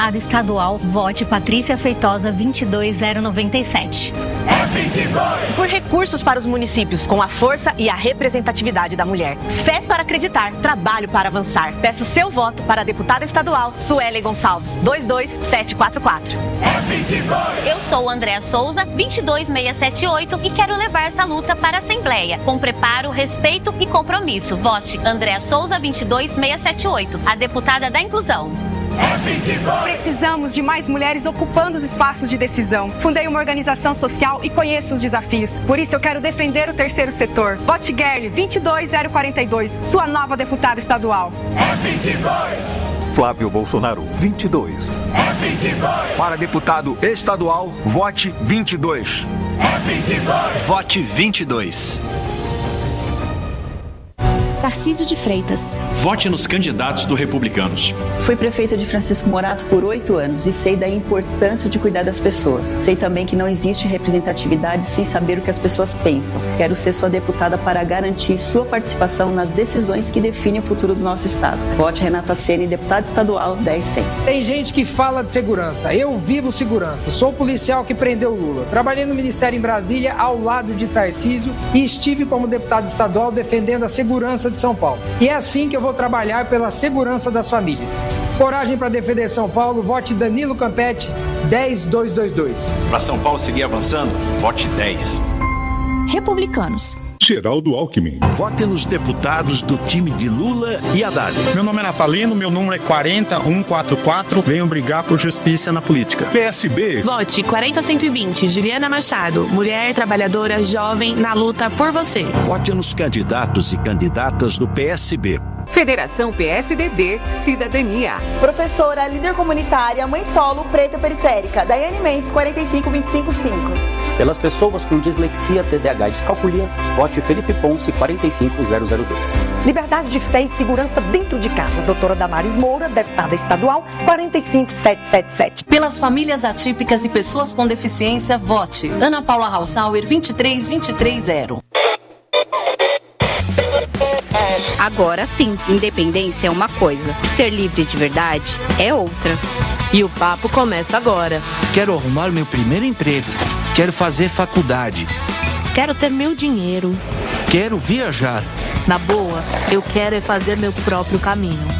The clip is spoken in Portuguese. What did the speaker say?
deputada estadual, vote Patrícia Feitosa 22097. Por recursos para os municípios, com a força e a representatividade da mulher. Fé para acreditar, trabalho para avançar. Peço seu voto para a deputada estadual Suelen Gonçalves, 22744. Eu sou Andréa Souza, 22678 e quero levar essa luta para a Assembleia, com preparo, respeito e compromisso. Vote Andréa Souza 22678, a deputada da inclusão. Precisamos de mais mulheres ocupando os espaços de decisão. Fundei uma organização social e conheço os desafios. Por isso eu quero defender o terceiro setor. Vote Gerli 22042, sua nova deputada estadual. Flávio Bolsonaro, 22. Para deputado estadual, vote 22. Vote 22. Tarcísio de Freitas. Vote nos candidatos do Republicanos. Fui prefeita de Francisco Morato por 8 anos e sei da importância de cuidar das pessoas. Sei também que não existe representatividade sem saber o que as pessoas pensam. Quero ser sua deputada para garantir sua participação nas decisões que definem o futuro do nosso estado. Vote Renata Ceni, deputada estadual 10100. Tem gente que fala de segurança. Eu vivo segurança. Sou policial que prendeu Lula. Trabalhei no Ministério em Brasília ao lado de Tarcísio e estive como deputado estadual defendendo a segurança de São Paulo. E é assim que eu vou trabalhar pela segurança das famílias. Coragem para defender São Paulo, vote Danilo Campetti, 10222. Para São Paulo seguir avançando, vote 10. Republicanos. Geraldo Alckmin. Vote nos deputados do time de Lula e Haddad. Meu nome é Natalino, meu número é 40144. Venho brigar por justiça na política. PSB. Vote 40120, Juliana Machado, mulher trabalhadora jovem na luta por você. Vote nos candidatos e candidatas do PSB. Federação PSDB, Cidadania. Professora, líder comunitária, mãe solo, preta periférica, Daiane Mendes, 45255. Pelas pessoas com dislexia, TDAH e descalculia, vote Felipe Ponce, 45002. Liberdade de fé e segurança dentro de casa. Doutora Damares Moura, deputada estadual, 45777. Pelas famílias atípicas e pessoas com deficiência, vote Ana Paula Hausauer, 23230. Agora sim, independência é uma coisa, ser livre de verdade é outra. E o papo começa agora. Quero arrumar meu primeiro emprego. Quero fazer faculdade. Quero ter meu dinheiro. Quero viajar. Na boa, eu quero é fazer meu próprio caminho.